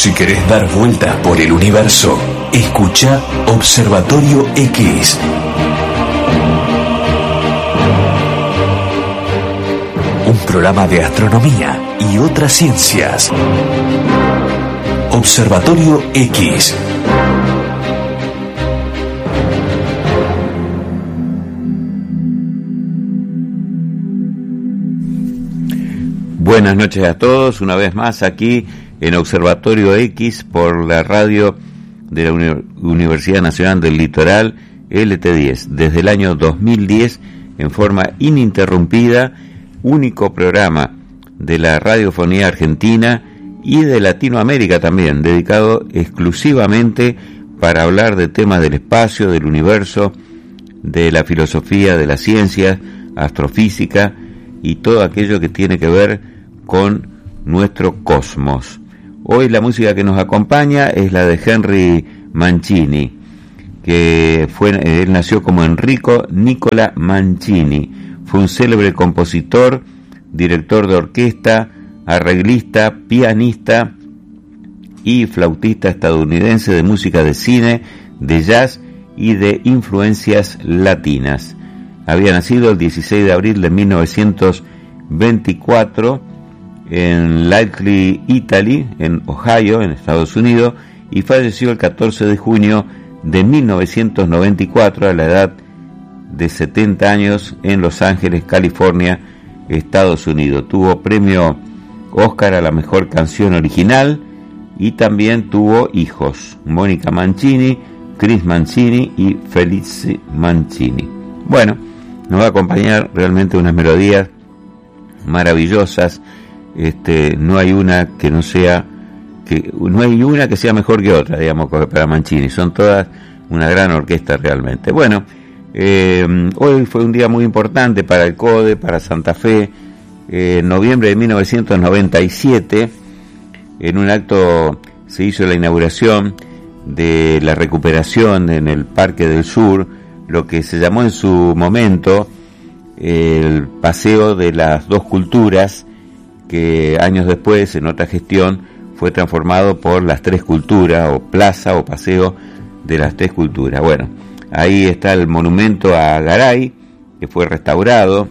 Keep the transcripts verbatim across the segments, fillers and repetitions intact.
Si querés dar vueltas por el universo, escucha Observatorio X. Un programa de astronomía y otras ciencias. Observatorio X. Buenas noches a todos, una vez más aquí en Observatorio X por la radio de la Uni- Universidad Nacional del Litoral, L T diez, desde el año dos mil diez en forma ininterrumpida, único programa de la radiofonía argentina y de Latinoamérica también, dedicado exclusivamente para hablar de temas del espacio, del universo, de la filosofía, de las ciencias, astrofísica y todo aquello que tiene que ver con nuestro cosmos. Hoy la música que nos acompaña es la de Henry Mancini, que fue, él nació como Enrico Nicola Mancini, fue un célebre compositor, director de orquesta, arreglista, pianista y flautista estadounidense de música de cine, de jazz y de influencias latinas. Había nacido el dieciséis de abril de mil novecientos veinticuatro en Lightly, Italy, en Ohio, en Estados Unidos, y falleció el catorce de junio de mil novecientos noventa y cuatro a la edad de setenta años en Los Ángeles, California, Estados Unidos. Tuvo premio Oscar a la mejor canción original y también tuvo hijos, Mónica Mancini, Chris Mancini y Felice Mancini. Bueno, nos va a acompañar realmente unas melodías maravillosas. Este, no hay una que no sea que no hay una que sea mejor que otra, digamos, para Mancini. Son todas una gran orquesta realmente. Bueno, eh, hoy fue un día muy importante para el CODE, para Santa Fe. Eh, en noviembre de mil novecientos noventa y siete, en un acto se hizo la inauguración de la recuperación en el Parque del Sur, lo que se llamó en su momento el Paseo de las Dos Culturas, que años después, en otra gestión, fue transformado por las Tres Culturas, o Plaza o Paseo de las Tres Culturas. Bueno, ahí está el monumento a Garay, que fue restaurado,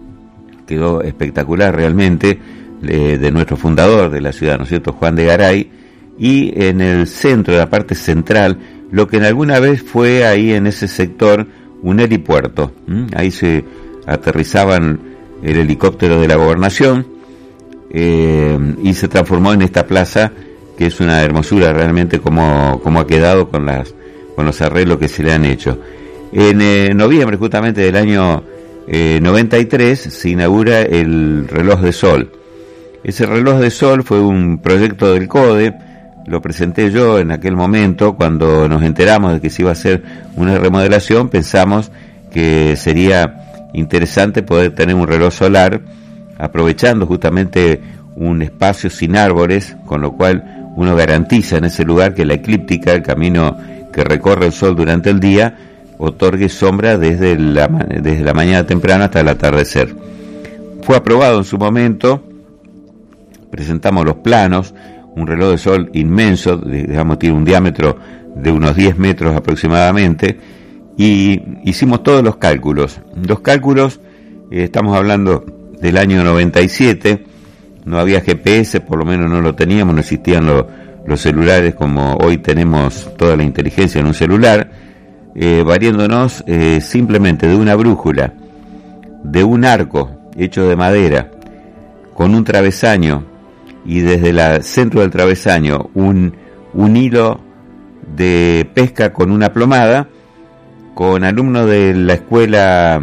quedó espectacular realmente, eh, de nuestro fundador de la ciudad, ¿no es cierto?, Juan de Garay, y en el centro, de la parte central, lo que en alguna vez fue ahí en ese sector un helipuerto. ¿Mm? Ahí se aterrizaban el helicóptero de la gobernación, eh, y se transformó en esta plaza, que es una hermosura realmente como, como ha quedado con las con los arreglos que se le han hecho. En eh, noviembre justamente del año eh, noventa y tres se inaugura el reloj de sol. Ese reloj de sol fue un proyecto del CODE, lo presenté yo en aquel momento. Cuando nos enteramos de que se iba a hacer una remodelación, pensamos que sería interesante poder tener un reloj solar, aprovechando justamente un espacio sin árboles, con lo cual uno garantiza en ese lugar que la eclíptica, el camino que recorre el sol durante el día, otorgue sombra desde la, desde la mañana temprana hasta el atardecer. Fue aprobado en su momento, presentamos los planos, un reloj de sol inmenso, digamos, tiene un diámetro de unos diez metros aproximadamente, y hicimos todos los cálculos. Los cálculos, eh, estamos hablando del año noventa y siete, no había G P S, por lo menos no lo teníamos, no existían lo, los celulares como hoy tenemos toda la inteligencia en un celular, eh, variándonos eh, simplemente de una brújula, de un arco hecho de madera, con un travesaño, y desde el centro del travesaño un, un hilo de pesca con una plomada, con alumnos de la escuela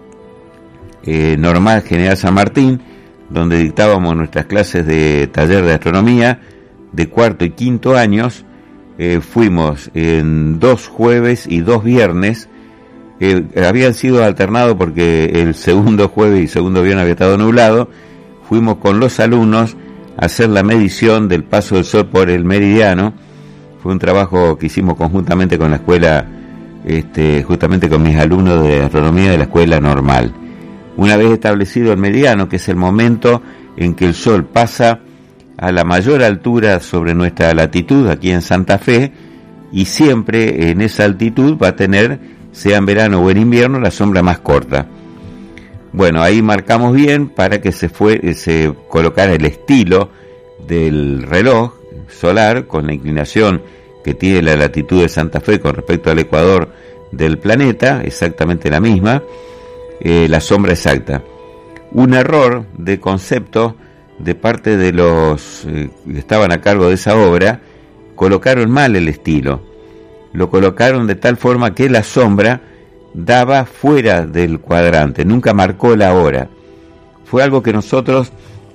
eh, normal General San Martín, donde dictábamos nuestras clases de taller de astronomía de cuarto y quinto años. Eh, fuimos en dos jueves y dos viernes, eh, habían sido alternados porque el segundo jueves y segundo viernes había estado nublado. Fuimos con los alumnos a hacer la medición del paso del sol por el meridiano. Fue un trabajo que hicimos conjuntamente con la escuela, este, justamente con mis alumnos de astronomía de la escuela normal. Una vez establecido el meridiano, que es el momento en que el sol pasa a la mayor altura sobre nuestra latitud, aquí en Santa Fe, y siempre en esa altitud va a tener, sea en verano o en invierno, la sombra más corta. Bueno, ahí marcamos bien para que se, fue, se colocara el estilo del reloj solar con la inclinación que tiene la latitud de Santa Fe con respecto al ecuador del planeta, exactamente la misma, eh, la sombra exacta. Un error de concepto de parte de los eh, que estaban a cargo de esa obra, colocaron mal el estilo, lo colocaron de tal forma que la sombra daba fuera del cuadrante, nunca marcó la hora. Fue algo que nosotros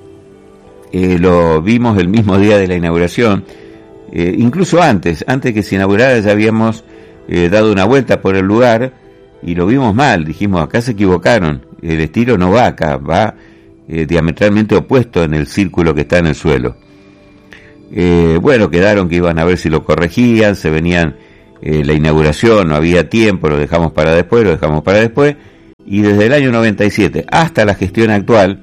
eh, lo vimos el mismo día de la inauguración, eh, incluso antes, antes que se inaugurara ya habíamos eh, dado una vuelta por el lugar y lo vimos mal, dijimos acá se equivocaron, el estilo no va acá, va eh, diametralmente opuesto en el círculo que está en el suelo. Eh, bueno, quedaron que iban a ver si lo corregían, se venían Eh, la inauguración, no había tiempo, lo dejamos para después, lo dejamos para después, y desde el año noventa y siete hasta la gestión actual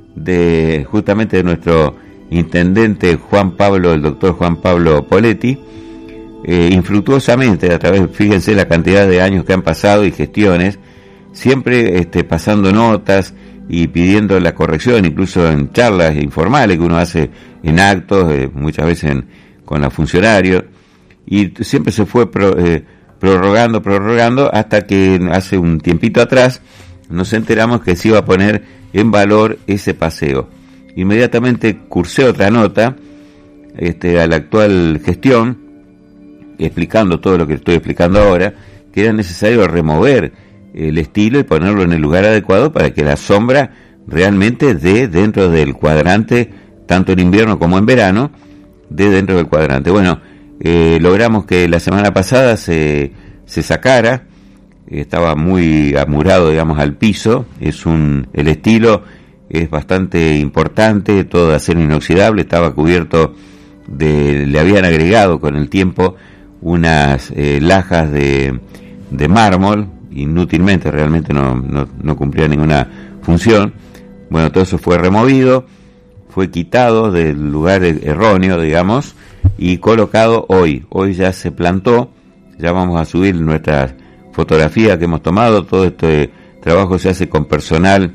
de justamente de nuestro intendente Juan Pablo, el doctor Juan Pablo Poletti, eh, infructuosamente, a través, fíjense la cantidad de años que han pasado y gestiones, siempre este, pasando notas y pidiendo la corrección, incluso en charlas informales que uno hace en actos, eh, muchas veces en, con los funcionarios, y siempre se fue pro, eh, prorrogando, prorrogando, hasta que hace un tiempito atrás nos enteramos que se iba a poner en valor ese paseo. Inmediatamente cursé otra nota este, a la actual gestión, explicando todo lo que estoy explicando ahora, que era necesario remover el estilo y ponerlo en el lugar adecuado para que la sombra realmente dé dentro del cuadrante, tanto en invierno como en verano, dé dentro del cuadrante. Bueno, Eh, logramos que la semana pasada se, se sacara, estaba muy amurado, digamos, al piso, es un, el estilo es bastante importante, todo de acero inoxidable, estaba cubierto de, le habían agregado con el tiempo unas eh, lajas de, de mármol, inútilmente, realmente no, no, no cumplía ninguna función. Bueno, todo eso fue removido, fue quitado del lugar erróneo, digamos, y colocado hoy. Hoy ya se plantó, ya vamos a subir nuestras fotografías que hemos tomado. Todo este trabajo se hace con personal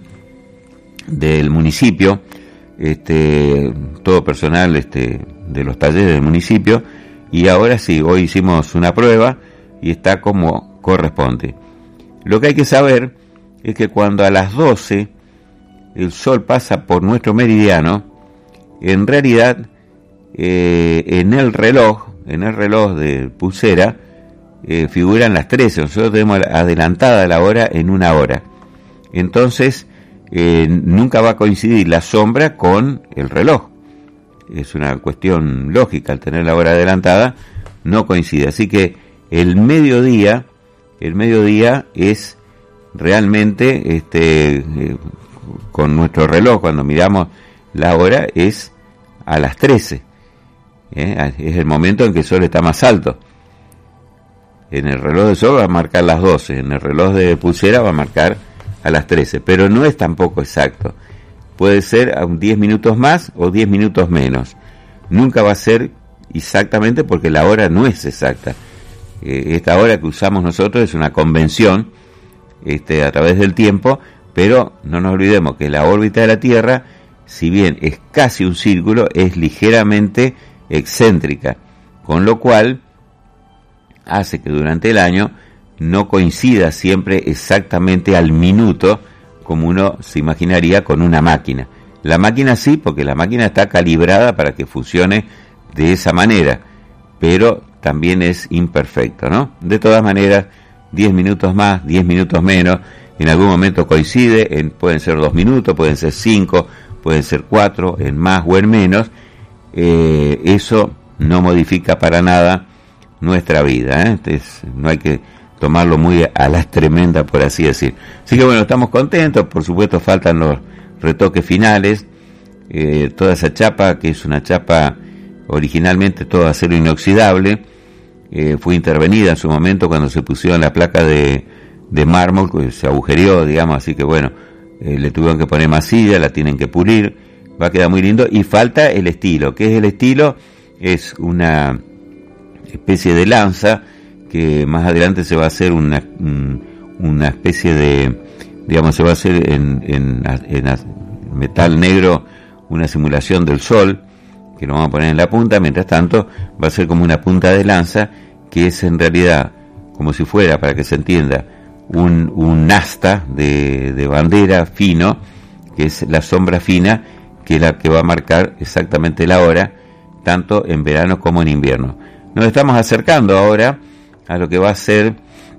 del municipio, este, todo personal este, de los talleres del municipio, y ahora sí, hoy hicimos una prueba y está como corresponde. Lo que hay que saber es que cuando a las doce el sol pasa por nuestro meridiano, en realidad Eh, en el reloj, en el reloj de pulsera, eh, figuran las trece, nosotros tenemos adelantada la hora en una hora. Entonces, eh, nunca va a coincidir la sombra con el reloj. Es una cuestión lógica, al tener la hora adelantada, no coincide. Así que el mediodía, el mediodía es realmente, este, eh, con nuestro reloj, cuando miramos la hora, es a las trece. ¿Eh? Es el momento en que el sol está más alto. En el reloj de sol va a marcar las doce, en el reloj de pulsera va a marcar a las trece, pero no es tampoco exacto. Puede ser a diez minutos más o diez minutos menos. Nunca va a ser exactamente porque la hora no es exacta. Eh, esta hora que usamos nosotros es una convención este, a través del tiempo, pero no nos olvidemos que la órbita de la Tierra, si bien es casi un círculo, es ligeramente excéntrica, con lo cual hace que durante el año no coincida siempre exactamente al minuto como uno se imaginaría con una máquina. La máquina sí, porque la máquina está calibrada para que funcione de esa manera, pero también es imperfecto, ¿no? De todas maneras, diez minutos más, diez minutos menos, en algún momento coincide, en, pueden ser dos minutos, pueden ser cinco, pueden ser cuatro, en más o en menos. Eh, eso no modifica para nada nuestra vida, ¿eh? Entonces, no hay que tomarlo muy a las tremendas, por así decir. Así que bueno, estamos contentos, por supuesto faltan los retoques finales, eh, toda esa chapa, que es una chapa originalmente todo acero inoxidable, eh, fue intervenida en su momento cuando se pusieron la placa de, de mármol, que se agujereó, digamos, así que bueno, eh, le tuvieron que poner masilla, la tienen que pulir, va a quedar muy lindo. Y falta el estilo. ¿Qué es el estilo? Es una especie de lanza que más adelante se va a hacer una, una especie de, digamos, se va a hacer en, en, en metal negro una simulación del sol, que lo vamos a poner en la punta. Mientras tanto va a ser como una punta de lanza, que es en realidad como si fuera, para que se entienda, un, un asta de, de bandera fino, que es la sombra fina, que es la que va a marcar exactamente la hora, tanto en verano como en invierno. Nos estamos acercando ahora a lo que va a ser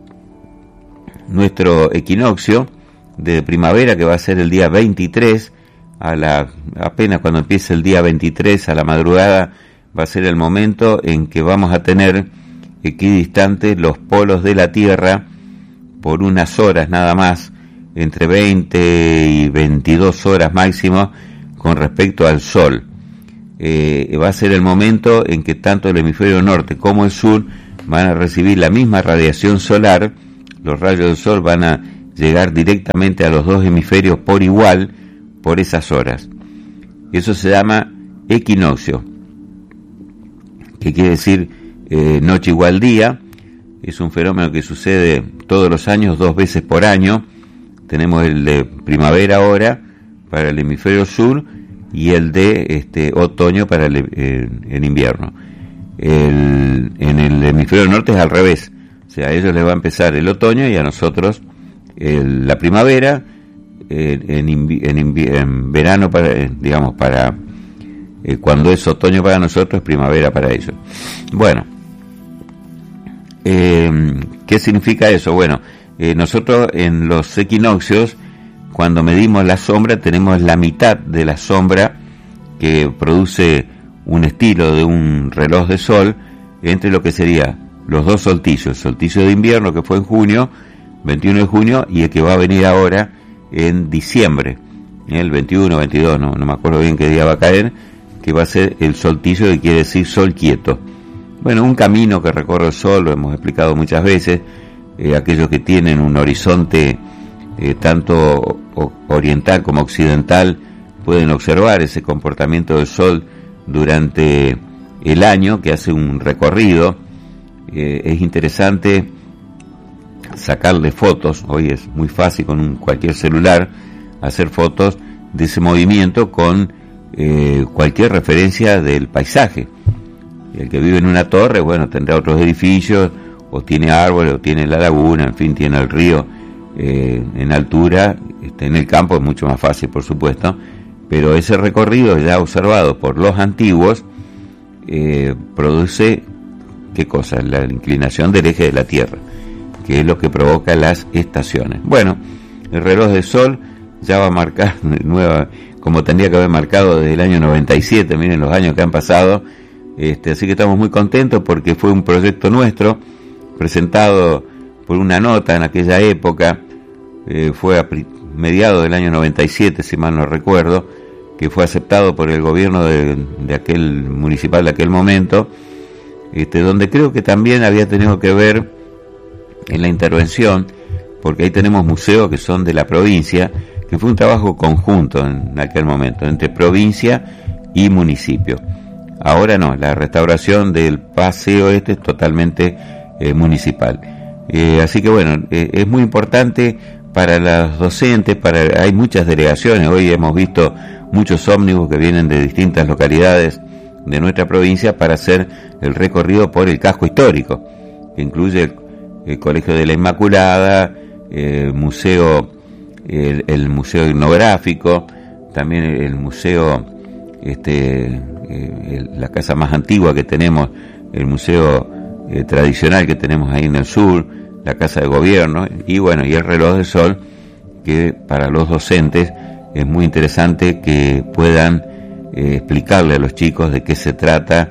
nuestro equinoccio de primavera, que va a ser el día veintitrés, a la, apenas cuando empiece el día veintitrés, a la madrugada, va a ser el momento en que vamos a tener equidistantes los polos de la Tierra por unas horas nada más, entre veinte y veintidós horas máximo con respecto al Sol. Eh, va a ser el momento en que tanto el hemisferio norte como el sur van a recibir la misma radiación solar. Los rayos del sol van a llegar directamente a los dos hemisferios por igual por esas horas. Eso se llama equinoccio, que quiere decir eh, noche igual día. Es un fenómeno que sucede todos los años, dos veces por año. Tenemos el de primavera ahora para el hemisferio sur y el de este otoño para el, eh, el invierno. El, en el hemisferio norte es al revés, o sea, a ellos les va a empezar el otoño y a nosotros el, la primavera, eh, en, invi, en, invi, en verano, para, eh, digamos, para eh, cuando es otoño para nosotros, es primavera para ellos. Bueno, eh, ¿qué significa eso? Bueno, eh, nosotros en los equinoccios, cuando medimos la sombra, tenemos la mitad de la sombra que produce un estilo de un reloj de sol entre lo que sería los dos solsticios, el solsticio de invierno que fue en junio, veintiuno de junio, y el que va a venir ahora en diciembre, el veintiuno, veintidós, no, no me acuerdo bien qué día va a caer, que va a ser el solsticio, que quiere decir sol quieto. Bueno, un camino que recorre el sol, lo hemos explicado muchas veces, eh, aquellos que tienen un horizonte eh, tanto oriental como occidental pueden observar ese comportamiento del sol durante el año, que hace un recorrido. Eh, es interesante sacarle fotos, hoy es muy fácil con un, cualquier celular hacer fotos de ese movimiento con eh, cualquier referencia del paisaje. El que vive en una torre, bueno, tendrá otros edificios, o tiene árboles, o tiene la laguna, en fin, tiene el río eh, en altura. Este, en el campo es mucho más fácil, por supuesto, pero ese recorrido ya observado por los antiguos eh, produce, ¿qué cosa? La inclinación del eje de la Tierra, que es lo que provoca las estaciones. Bueno, el reloj de sol ya va a marcar nueva, como tendría que haber marcado desde el año noventa y siete, miren los años que han pasado, este, así que estamos muy contentos porque fue un proyecto nuestro, presentado por una nota en aquella época, eh, fue a mediados del año noventa y siete, si mal no recuerdo, que fue aceptado por el gobierno de, de aquel municipal de aquel momento, este, donde creo que también había tenido que ver en la intervención, porque ahí tenemos museos que son de la provincia, que fue un trabajo conjunto en aquel momento, entre provincia y municipio. Ahora no, la restauración del paseo este es totalmente eh, municipal. Eh, así que bueno, eh, es muy importante para los docentes, para hay muchas delegaciones, hoy hemos visto muchos ómnibus que vienen de distintas localidades de nuestra provincia para hacer el recorrido por el casco histórico, que incluye el, el Colegio de la Inmaculada, el museo, el, el museo etnográfico, también el, el museo, este, el, la casa más antigua que tenemos, el museo eh, tradicional que tenemos ahí en el sur, la casa de gobierno, y bueno, y el reloj de sol, que para los docentes es muy interesante que puedan eh, explicarle a los chicos de qué se trata,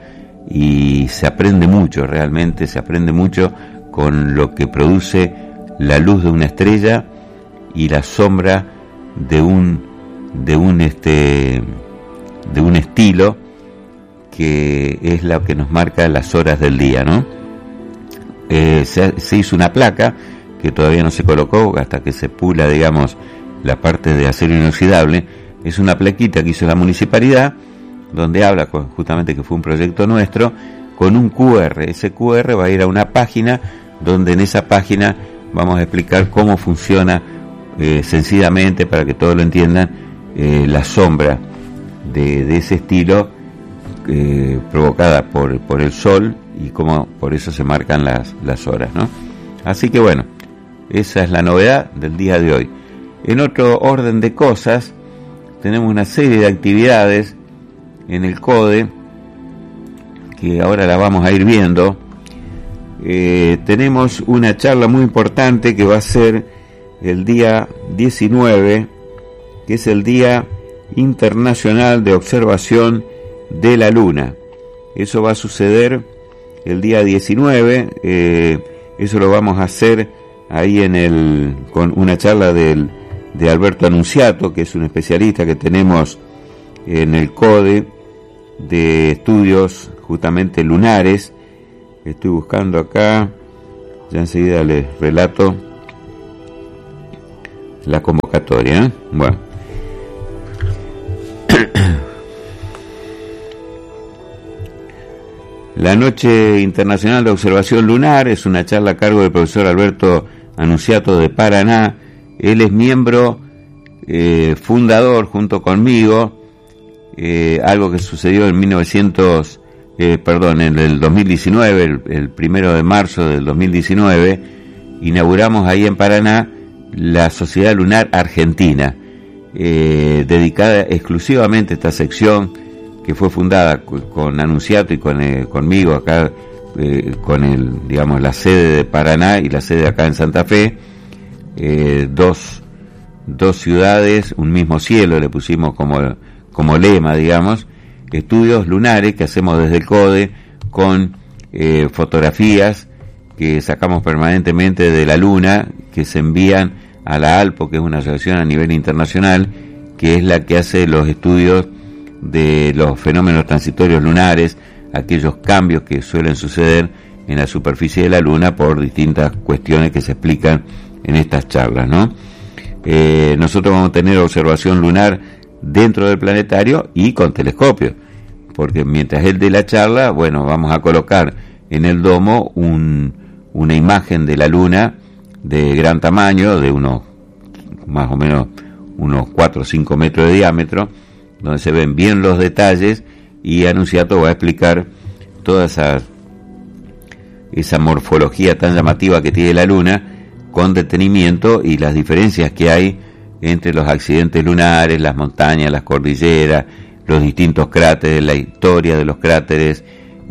y se aprende mucho, realmente se aprende mucho con lo que produce la luz de una estrella y la sombra de un de un este de un estilo que es lo que nos marca las horas del día, ¿no? Eh, se, se hizo una placa que todavía no se colocó hasta que se pula, digamos, la parte de acero inoxidable, Es una plaquita que hizo la municipalidad, donde habla con, justamente que fue un proyecto nuestro, con un cu erre. Ese cu erre va a ir a una página, donde en esa página vamos a explicar cómo funciona eh, sencillamente, para que todos lo entiendan, eh, la sombra de, de ese estilo eh, provocada por, por el sol, y cómo por eso se marcan las, las horas, ¿no? Así que bueno, esa es la novedad del día de hoy. En otro orden de cosas, tenemos una serie de actividades en el CODE, que ahora la vamos a ir viendo. Eh, tenemos una charla muy importante que va a ser el día diecinueve, que es el Día Internacional de Observación de la Luna. Eso va a suceder el día diecinueve, eh, eso lo vamos a hacer ahí en el, con una charla del, de Alberto Anunciato, que es un especialista que tenemos en el CODE de estudios justamente lunares. Estoy buscando acá, ya enseguida les relato la convocatoria, ¿eh? Bueno. La Noche Internacional de Observación Lunar es una charla a cargo del profesor Alberto Anunciato de Paraná. Él es miembro eh, fundador junto conmigo, eh, algo que sucedió en mil novecientos, eh, perdón, en el dos mil diecinueve, el, el primero de marzo del dos mil diecinueve, inauguramos ahí en Paraná la Sociedad Lunar Argentina, eh, dedicada exclusivamente a esta sección, que fue fundada con Anunciato y con eh, conmigo acá, eh, con el, digamos, la sede de Paraná y la sede acá en Santa Fe, eh, dos, dos ciudades, un mismo cielo, le pusimos como, como lema, digamos, estudios lunares que hacemos desde el CODE, con eh, fotografías que sacamos permanentemente de la Luna, que se envían a la ALPO, que es una asociación a nivel internacional, que es la que hace los estudios de los fenómenos transitorios lunares, aquellos cambios que suelen suceder en la superficie de la Luna por distintas cuestiones que se explican en estas charlas, ¿no? Eh, nosotros vamos a tener observación lunar dentro del planetario y con telescopio, porque mientras él dé la charla, bueno, vamos a colocar en el domo un, una imagen de la Luna de gran tamaño, de unos más o menos unos cuatro o cinco metros de diámetro, donde se ven bien los detalles, y Anunciato va a explicar toda esa, esa morfología tan llamativa que tiene la Luna, con detenimiento, y las diferencias que hay entre los accidentes lunares, las montañas, las cordilleras, los distintos cráteres, la historia de los cráteres,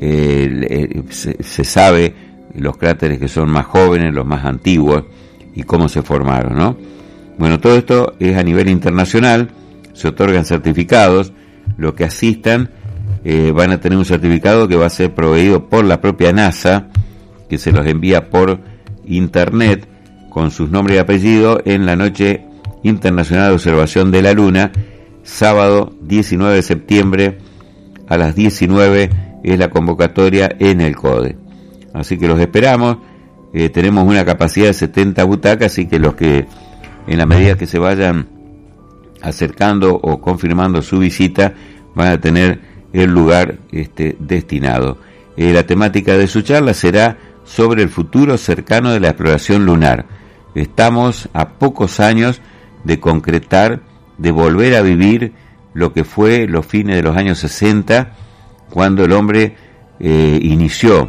eh, se, se sabe los cráteres que son más jóvenes, los más antiguos, y cómo se formaron, ¿no? Bueno, todo esto es a nivel internacional. Se otorgan certificados. Los que asistan eh, van a tener un certificado que va a ser proveído por la propia NASA, que se los envía por internet con sus nombres y apellidos en la Noche Internacional de Observación de la Luna, sábado diecinueve de septiembre a las diecinueve es la convocatoria en el CODE. Así que los esperamos. Eh, tenemos una capacidad de setenta butacas, así que los que en la medida que se vayan acercando o confirmando su visita van a tener el lugar este, destinado. Eh, la temática de su charla será sobre el futuro cercano de la exploración lunar. Estamos a pocos años de concretar, de volver a vivir lo que fue los fines de los años sesenta, cuando el hombre eh, inició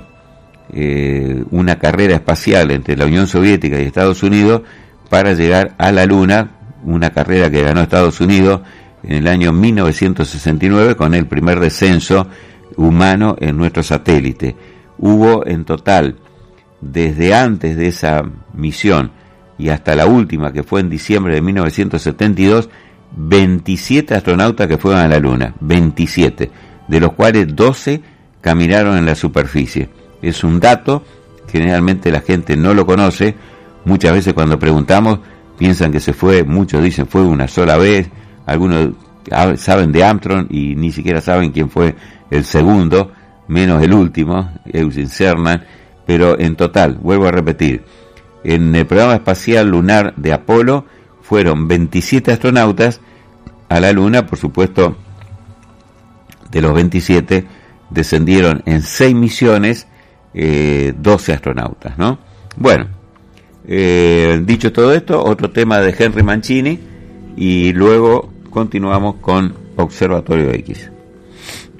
eh, una carrera espacial entre la Unión Soviética y Estados Unidos para llegar a la Luna, una carrera que ganó Estados Unidos en el año mil novecientos sesenta y nueve con el primer descenso humano en nuestro satélite. Hubo en total, desde antes de esa misión y hasta la última, que fue en diciembre de mil novecientos setenta y dos, veintisiete astronautas que fueron a la Luna, veintisiete, de los cuales doce caminaron en la superficie. Es un dato que generalmente la gente no lo conoce. Muchas veces cuando preguntamos piensan que se fue, muchos dicen fue una sola vez, algunos saben de Armstrong y ni siquiera saben quién fue el segundo, menos el último, Eugene Cernan, pero en total, vuelvo a repetir, en el programa espacial lunar de Apolo fueron veintisiete astronautas, a la Luna. Por supuesto, de los veintisiete descendieron en seis misiones eh, doce astronautas, ¿no? Bueno, eh, dicho todo esto, otro tema de Henry Mancini y luego continuamos con Observatorio X.